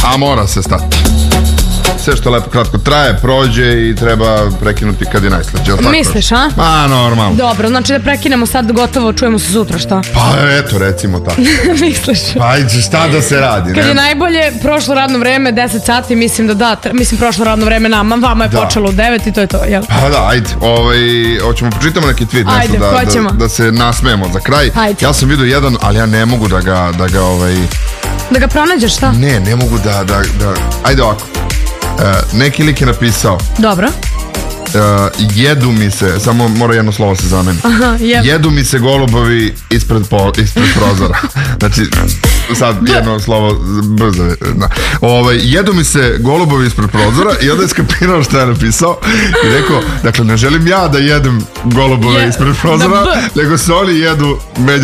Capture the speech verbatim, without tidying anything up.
A mora se stati. Sve što lepo kratko traje, prođe i treba prekinuti kad je najslađe. Misliš, a? Pa, normalno. Dobro, znači da prekinemo sad gotovo, čujemo se sutra, šta? Pa, eto, recimo tako. Misliš? Pa, šta da se radi, Kad ne? je najbolje, prošlo radno vreme, deset sati, mislim da da, mislim prošlo radno vreme nama, vama je Da. počelo u devet i to je to, jel? Pa da, ajde, ovaj, hoćemo počitamo neki tweet, Ajde, nešto da, hoćemo. da, da se nasmejemo za kraj. Ajde. Ja sam vidio jedan, ali ja ne mogu da ga, da ga, ovaj, Da ga pronađeš, šta? ne, ne mogu da, da, da, ajde ovako. E, neki lik je napisao, Dobro. e, jedu mi se, samo mora jedno slovo se zameni. Aha, je. Jedu mi se golubovi ispred, po, ispred prozora. Znači, sad jedno slovo brzo. Da. Ovaj, jedu mi se golubovi ispred prozora i onda je skapirao što je napisao i rekao, dakle, ne želim ja da jedem golubove Je, ispred prozora, da b- nego se oni jedu među